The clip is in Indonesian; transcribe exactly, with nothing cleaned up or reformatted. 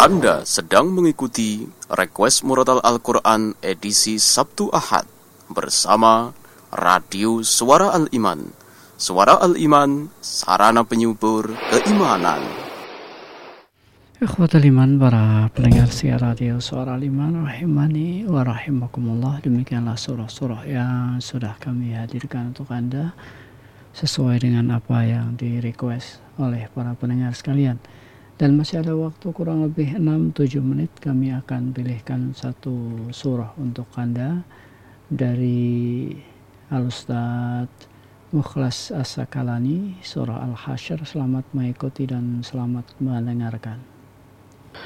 Anda sedang mengikuti Request Murotal Al-Quran edisi Sabtu Ahad bersama Radio Suara Al-Iman. Suara Al-Iman, sarana penyubur keimanan. Ikhwatul iman, para pendengar siar radio Suara Al-Iman, rahimani wa rahimakumullah. Demikianlah surah-surah yang sudah kami hadirkan untuk Anda sesuai dengan apa yang di request oleh para pendengar sekalian. Dan masih ada waktu kurang lebih enam tujuh menit, kami akan pilihkan satu surah untuk Anda dari Al-Ustaz Mukhlas As-Sakalani, surah Al-Hasyr. Selamat mengikuti dan selamat mendengarkan.